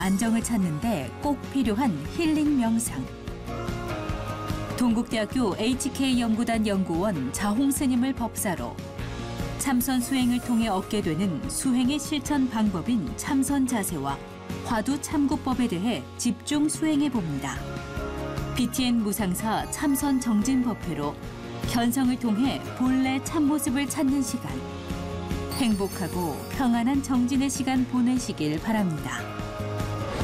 안정을 찾는데 꼭 필요한 힐링 명상. 동국대학교 HK연구단 연구원 자홍 스님을 법사로 참선 수행을 통해 얻게 되는 수행의 실천 방법인 참선 자세와 화두 참고법에 대해 집중 수행해 봅니다. BTN 무상사 참선 정진법회로 견성을 통해 본래 참모습을 찾는 시간. 행복하고 평안한 정진의 시간 보내시길 바랍니다.